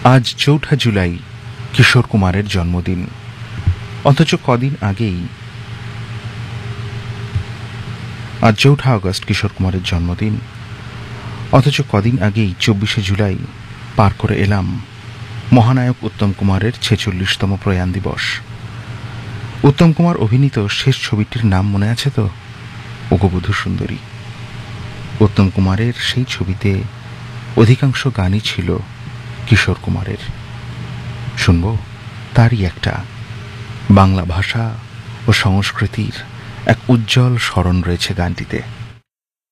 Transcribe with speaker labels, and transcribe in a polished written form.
Speaker 1: আজ ৪ঠা জুলাই কিশোর কুমারের জন্মদিন। অথচ কদিন আগেই আজ ৪ঠা আগস্ট কিশোর কুমারের জন্মদিন। অথচ কদিন আগেই ২৪শে জুলাই পার করে এলাম মহানায়ক উত্তম কুমারের ৪৬তম প্রয়াণ দিবস। উত্তম কুমার অভিনীত শেষ ছবিটির নাম মনে আছে তো? অগবধূ সুন্দরী। উত্তম কুমারের সেই ছবিতে অধিকাংশ গানই ছিল কিশোর কুমারের। শুনব তারই একটা। বাংলা ভাষা ও সংস্কৃতির এক উজ্জ্বল স্মরণ রয়েছে গানটিতে।